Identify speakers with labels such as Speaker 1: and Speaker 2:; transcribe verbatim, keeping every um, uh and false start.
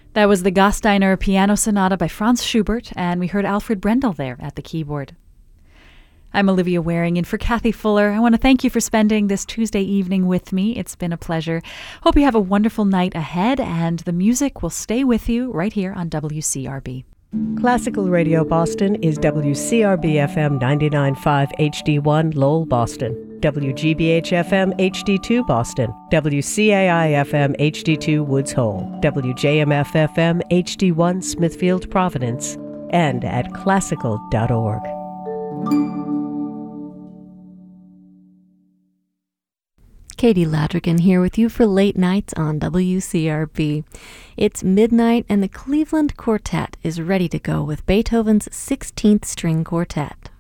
Speaker 1: That was the Gasteiner Piano Sonata by Franz Schubert, and we heard Alfred Brendel there at the keyboard. I'm Olivia Waring in for Kathy Fuller. I want to thank you for spending this Tuesday evening with me. It's been a pleasure. Hope you have a wonderful night ahead, and the music will stay with you right here on W C R B.
Speaker 2: Classical Radio Boston is W C R B F M ninety-nine point five H D one Lowell, Boston, W G B H F M H D two Boston, W C A I F M H D two Woods Hole, W J M F F M H D one Smithfield, Providence, and at classical dot org.
Speaker 3: Katie Ladrigan here with you for Late Nights on W C R B. It's midnight and the Cleveland Quartet is ready to go with Beethoven's sixteenth String Quartet.